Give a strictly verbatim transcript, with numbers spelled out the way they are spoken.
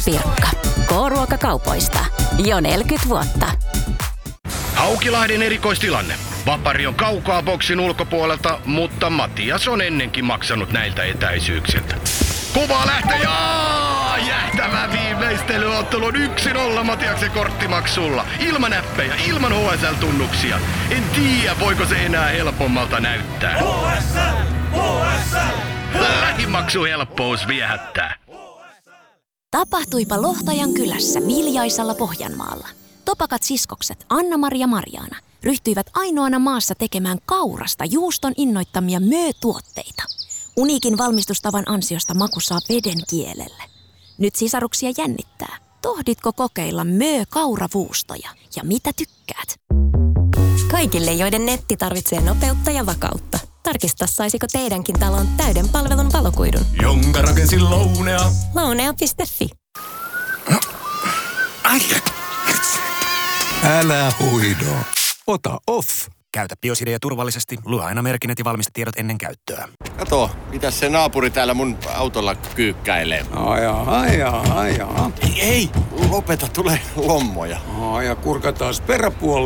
Pirkka. K-ruokakaupoista. Jo neljäkymmentä vuotta. Haukilahden erikoistilanne. Vapari on kaukaa boksin ulkopuolelta, mutta Matias on ennenkin maksanut näiltä etäisyyksiltä. Kova lähtö ja jähtävä viimeistelyottelu on yksi nolla Matiaksen korttimaksulla. Ilman näppejä, ilman H S L-tunnuksia. En tiedä, voiko se enää helpommalta näyttää. H S L! H S L! Lähimaksuhelppous viehättää. Tapahtuipa Lohtajan kylässä Viljaisalla Pohjanmaalla. Topakat siskokset Anna-Mari ja Marjaana ryhtyivät ainoana maassa tekemään kaurasta juuston innoittamia möötuotteita. Uniikin valmistustavan ansiosta maku saa veden kielelle. Nyt sisaruksia jännittää. Tohditko kokeilla möö-kauravuustoja ja mitä tykkäät? Kaikille, joiden netti tarvitsee nopeutta ja vakautta. Tarkista, saisiko teidänkin talon täyden palvelun valokuidun. Jonka rakensin Lounea. Lounea piste fi. Älä huido. Ota off. Käytä Biosidea turvallisesti. Lue aina merkinnät ja valmistetiedot ennen käyttöä. Kato, mitäs se naapuri täällä mun autolla kyykkäilee? Ajaa, ajaa, ajaa. Ei, ei, lopeta, tulee lommoja. Aa, ja kurkataan peräpuolelle.